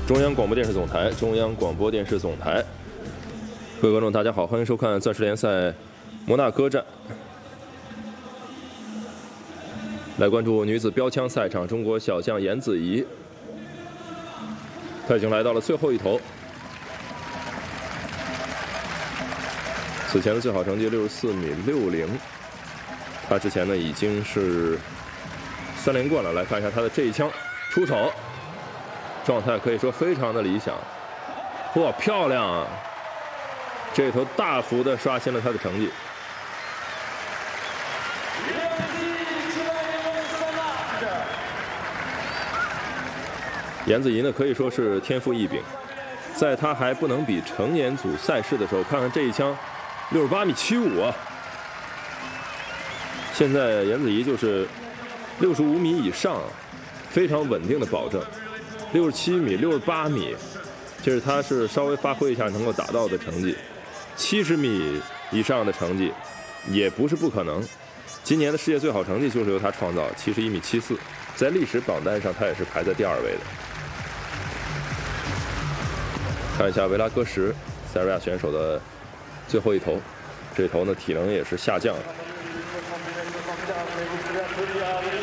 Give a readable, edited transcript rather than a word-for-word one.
中央广播电视总台，中央广播电视总台，各位观众，大家好，欢迎收看钻石联赛摩纳哥站。来关注女子标枪赛场，中国小将颜子怡，她已经来到了最后一头。此前的最好成绩64.60米，她之前呢已经是3连冠了。来看一下她的这一枪出手。 状态可以说非常的理想，哇，漂亮啊！这头大幅的刷新了他的成绩。颜子怡呢可以说是天赋异禀，在他还不能比成年组赛事的时候，看看这一枪，68.75米啊！现在颜子怡就是65米以上，非常稳定的保证。 67米、68米，这是他是稍微发挥一下能够达到的成绩。70米以上的成绩也不是不可能。今年的世界最好成绩就是由他创造，71.74米，在历史榜单上他也是排在第2位的。看一下维拉戈什，塞尔维亚选手的最后一头，这头呢体能也是下降了。